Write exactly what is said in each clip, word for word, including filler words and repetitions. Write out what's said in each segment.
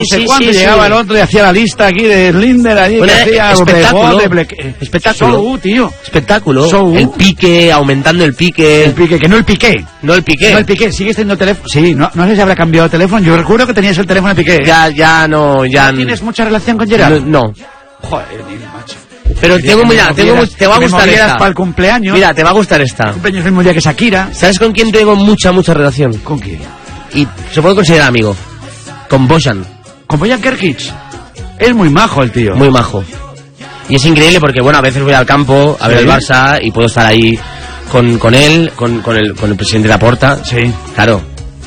sé sí, cuánto, sí, llegaba sí. el otro y hacía la lista aquí de Slinder, allí, Bueno, que hacía espectáculo, de Ble- espectáculo, Show, tío. espectáculo, Show. el pique, aumentando el pique, El pique, que no el piqué. no el pique, No el piqué, sigues teniendo teléfono. Sí, no, no sé si habrá cambiado de teléfono. Yo recuerdo que tenías el teléfono de Piqué. ya, ya no, ya ¿No tienes mucha relación con Gerard? no, no. Joder, tío, macho. Pero Quería tengo, que me mira, tengo, movieras- te va a que me gustar movieras esta. para el cumpleaños. Mira, te va a gustar esta. El cumpleaños es el mismo día que Shakira. ¿Sabes con quién tengo mucha, mucha relación? ¿Con quién? Y se puede considerar amigo. Con Bojan. Con Bojan Kerkic. Es muy majo el tío. Muy majo. Y es increíble porque, bueno, a veces voy al campo a ver ¿Sí? el Barça y puedo estar ahí con, con él, con, con, el, con el presidente Laporta. Sí. Claro.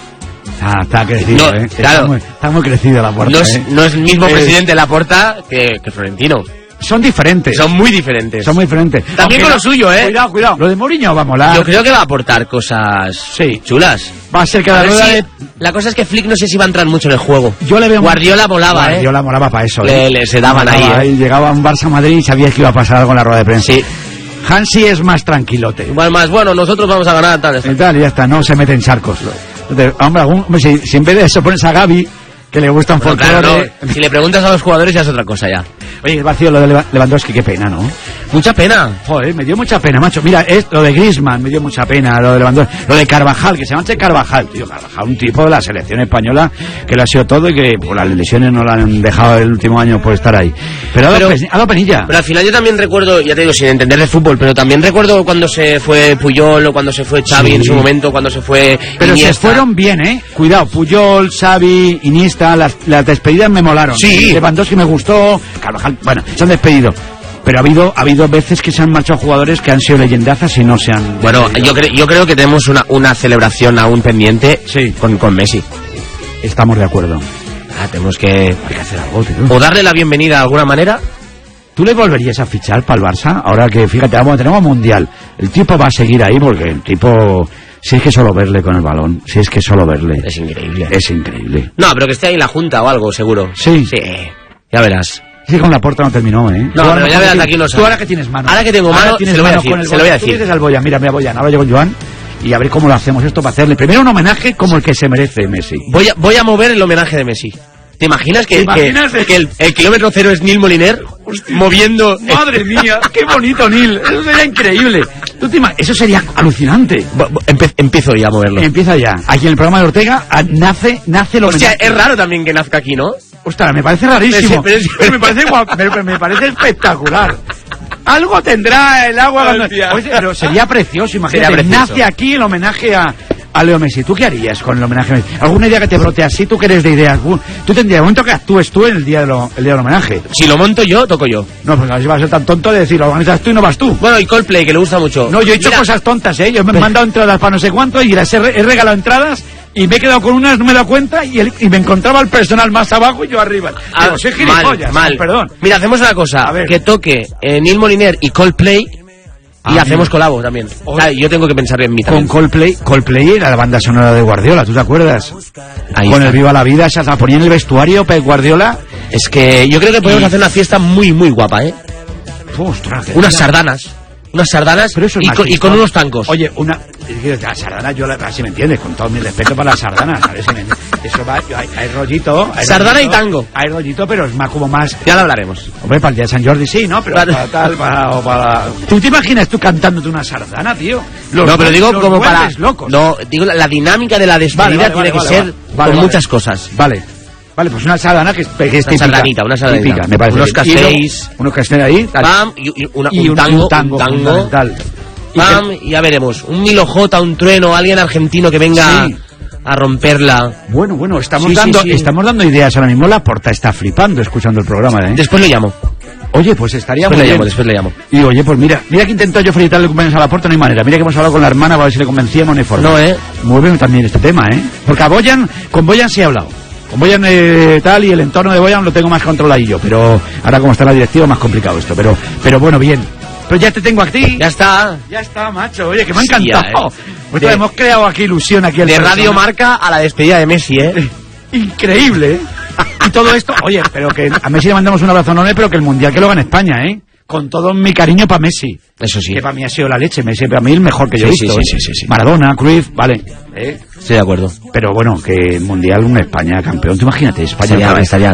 Ah, está crecido, No, ¿eh? claro. Está muy, está muy crecido la puerta, No es, ¿eh? no es el mismo Eh, presidente Laporta que, que Florentino. Son diferentes. Son muy diferentes. Son muy diferentes. También Aunque con no- lo suyo, ¿eh? Cuidado, cuidado. Lo de Mourinho va a molar. Yo creo que va a aportar cosas Sí. chulas. Va a ser A cada ver rueda si- de... La cosa es que Flick no sé si va a entrar mucho en el juego. Yo le veo... Guardiola volaba, ¿eh? Guardiola molaba para eso. Le- ¿eh? le- se daban Molaba, ahí, ¿eh? Llegaba un Barça-Madrid y sabías que iba a pasar algo en la rueda de prensa. Sí. Hansi es más tranquilote. Igual más, bueno, nosotros vamos a ganar tal. Y tal, y ya está, no se mete en charcos. Entonces, hombre, algún- hombre, si, si en vez de eso pones a Gavi, que le gusta un Bueno, folclore... claro, no. Si le preguntas a los jugadores ya es otra cosa ya. Oye, el vacío lo de Leva- Lewandowski, qué pena, ¿no? Mucha pena. Joder, me dio mucha pena, macho. Mira, es, lo de Griezmann me dio mucha pena, lo de Lewandowski, lo de Carvajal, que se manche Carvajal, tío, Carvajal, un tipo de la selección española que lo ha sido todo y que por las lesiones no lo han dejado el último año por estar ahí. Pero ha dado, Pero- pe- ha dado penilla. Pero al final yo también recuerdo, ya te digo, sin entender de fútbol, pero también recuerdo cuando se fue Puyol o cuando se fue Xavi Sí. en su momento, cuando se fue Pero se Iniesta. fueron bien, ¿eh? Cuidado, Puyol, Xavi, Iniesta, las, las despedidas me molaron. Sí. Lewandowski me gustó, Carvajal, bueno, se han despedido. Pero ha habido ha habido veces que se han marchado jugadores que han sido leyendazas y no se han... Bueno, despedido. yo, cre- yo creo que tenemos una, una celebración aún pendiente Sí. con, con Messi. Estamos de acuerdo. Ah, tenemos que... Hay que hacer algo, tío. O darle la bienvenida de alguna manera. ¿Tú le volverías a fichar para el Barça? Ahora que, fíjate, vamos, tenemos Mundial. El tipo va a seguir ahí porque el tipo... Si es que solo verle con el balón, si es que solo verle. Es increíble. Es increíble. No, pero que esté ahí en la junta o algo, seguro. Sí. Sí, ya verás. Sí, con la puerta no terminó, ¿eh? No, Tú ahora pero ya mejor verás que de aquí no Tú sale. ahora que tienes mano. Ahora que tengo Ahora mano, tienes se lo voy a mano decir, con el se lo voy a Boyan. Tú decir. dices al Boyan, mira, mira, Boyan, ahora llego Joan y a ver cómo lo hacemos esto para hacerle primero un homenaje como el que se merece Messi. Voy a, voy a mover el homenaje de Messi. ¿Te imaginas que, ¿Te imaginas que, de- que el, el kilómetro cero es Neil Moliner moviendo... Madre mía, qué bonito, Neil. Eso sería increíble. ¿Tú te ima- Eso sería alucinante. Bo- bo- empe- empiezo ya a moverlo. Empieza ya. Aquí en el programa de Ortega a- nace, nace el Hostia, homenaje. es raro también que nazca aquí, ¿no? Ostras, me parece rarísimo. Pero es- pero es- me parece guap- me, me parece espectacular. Algo tendrá el agua. cuando- Hostia. Oye, pero sería precioso, imagínate. Sería precioso. Nace aquí el homenaje a, a Leo Messi. ¿Tú qué harías con el homenaje a Messi? ¿Alguna idea que te brote así? ¿Tú que eres de ideas? ¿Tú tendrías el momento que actúes tú en el día, de lo- el día del homenaje? Si lo monto yo, toco yo. No, porque así vas a ser tan tonto de decir, lo organizas tú y no vas tú. Bueno, y Coldplay, que le gusta mucho. No, yo he hecho Mira, cosas tontas, ¿eh? Yo me he mandado entradas para no sé cuánto y las he, re- he regalado entradas y me he quedado con unas, no me he dado cuenta y, el- y me encontraba el personal más abajo y yo arriba. ah, Digo, soy mal, gilipollas, mal. perdón. Mira, hacemos una cosa. A ver. Que toque eh, Neil Moliner y Coldplay y Ah, hacemos mira. colabo también. O sea, yo tengo que pensar en mí Con también. Coldplay, Coldplay era la banda sonora de Guardiola, ¿tú te acuerdas? Ahí Con está. el Viva la Vida, esa la ponía en el vestuario, Pep Guardiola. Es que yo creo que podemos Y- hacer una fiesta muy, muy guapa, ¿eh? Ostras, Unas sardanas. Unas sardanas Pero eso es y, más con, y fiesta. con unos tancos. Oye, una... La sardana, yo la, si me entiendes, con todo mi respeto para la sardana, ¿sabes? Si me- Eso va, hay, hay rollito. Hay Sardana rollito, y tango. Hay rollito, pero es más como más... Ya lo hablaremos. Hombre, para el día de San Jordi sí, ¿no? Pero Vale. para tal, para, o para... ¿Tú te imaginas tú cantándote una sardana, tío? Los no, pero digo los como para... vuelves locos. No, digo la, la dinámica de la despedida Vale, vale, tiene vale, que vale, ser vale. con Vale, vale. muchas cosas. Vale. Vale, pues una sardana que es, que es Una típica. sardanita, una sardanita. Típica, me parece Unos bien. Y luego, castells. unos castells ahí. tal. Pam, y, y una- Y un, tango, un tango, un tango. fundamental. Y Pam, que- y ya veremos. Un Milo J, un trueno, alguien argentino que venga Sí. a romperla. Bueno, bueno, estamos Sí, sí, dando sí. estamos dando ideas ahora mismo. La Porta está flipando escuchando el programa, ¿eh? Después lo llamo. Oye, pues estaría Después muy le bien. llamo, después le llamo. Y oye, pues mira, mira que intentó yo felicitarle el cumpleaños a la Porta, no hay manera. Mira que hemos hablado con la hermana para ver si le convencíamos, no hay forma. No, ¿eh? Muy bien también este tema, ¿eh? Porque a Boyan, con Boyan sí he hablado. Con Boyan eh, tal y el entorno de Boyan lo tengo más controladillo, pero ahora como está la directiva más complicado esto, pero pero bueno, bien. Pero ya te tengo a ti. Ya está. Ya está, macho. Oye, que me ha Sí, encantado. ya, eh. Pues De- hemos creado aquí ilusión aquí al De persona. Radio Marca a la despedida de Messi, ¿eh? Increíble, ¿eh? Y todo esto, oye, pero que a Messi le mandamos un abrazo enorme, pero que el Mundial que lo haga en España, ¿eh? con todo mi cariño para Messi. Eso sí. Que para mí ha sido la leche. Messi para mí el mejor que yo he Sí, visto. sí, sí, sí, sí. Maradona, Cruyff, vale. ¿eh? Estoy de acuerdo. Pero bueno, que Mundial, una España campeón. Tú imagínate, España. Estaría, estaría